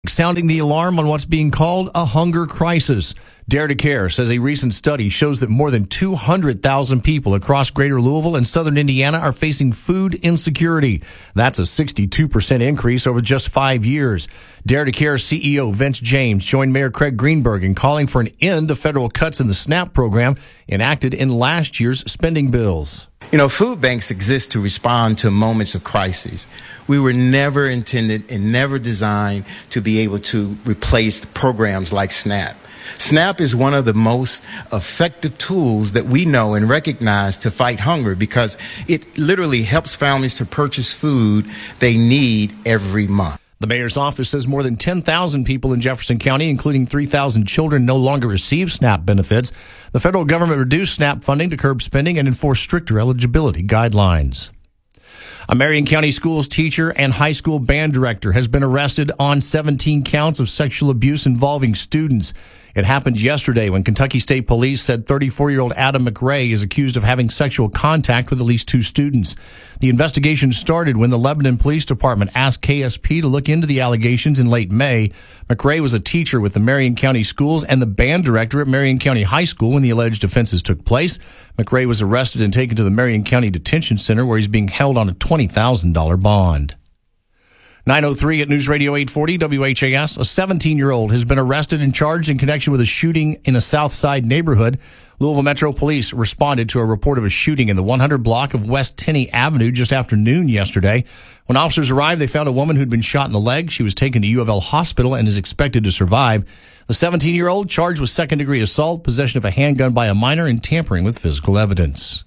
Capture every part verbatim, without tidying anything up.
Sounding the alarm on what's being called a hunger crisis. Dare to Care says a recent study shows that more than two hundred thousand people across greater Louisville and southern Indiana are facing food insecurity. That's a sixty-two percent increase over just five years. Dare to Care C E O Vince James joined Mayor Craig Greenberg in calling for an end to federal cuts in the SNAP program enacted in last year's spending bills. You know, food banks exist to respond to moments of crisis. We were never intended and never designed to be able to replace programs like SNAP. SNAP is one of the most effective tools that we know and recognize to fight hunger because it literally helps families to purchase food they need every month. The mayor's office says more than ten thousand people in Jefferson County, including three thousand children, no longer receive SNAP benefits. The federal government reduced SNAP funding to curb spending and enforce stricter eligibility guidelines. A Marion County Schools teacher and high school band director has been arrested on seventeen counts of sexual abuse involving students. It happened yesterday when Kentucky State Police said thirty-four-year-old Adam McRae is accused of having sexual contact with at least two students. The investigation started when the Lebanon Police Department asked K S P to look into the allegations in late May. McRae was a teacher with the Marion County Schools and the band director at Marion County High School when the alleged offenses took place. McRae was arrested and taken to the Marion County Detention Center where he's being held on a twenty thousand dollars bond. nine oh three at News Radio eight forty W H A S. A seventeen-year-old has been arrested and charged in connection with a shooting in a South Side neighborhood. Louisville Metro Police responded to a report of a shooting in the one hundred block of West Tenney Avenue just after noon yesterday. When officers arrived, they found a woman who'd been shot in the leg. She was taken to U of L Hospital and is expected to survive. The seventeen-year-old charged with second-degree assault, possession of a handgun by a minor, and tampering with physical evidence.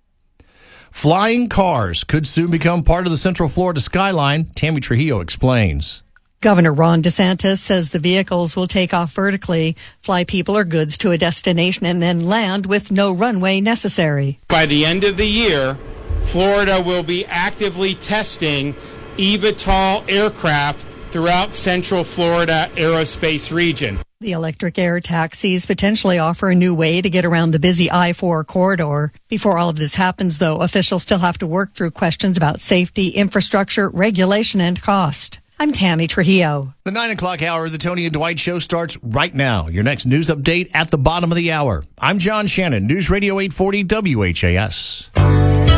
Flying cars could soon become part of the Central Florida skyline. Tammy Trujillo explains. Governor Ron DeSantis says the vehicles will take off vertically, fly people or goods to a destination, and then land with no runway necessary. By the end of the year, Florida will be actively testing eVTOL aircraft throughout Central Florida aerospace region. The electric air taxis potentially offer a new way to get around the busy I four corridor. Before all of this happens, though, officials still have to work through questions about safety, infrastructure, regulation, and cost. I'm Tammy Trujillo. The nine o'clock hour of the Tony and Dwight Show starts right now. Your next news update at the bottom of the hour. I'm John Shannon, News Radio eight forty W H A S.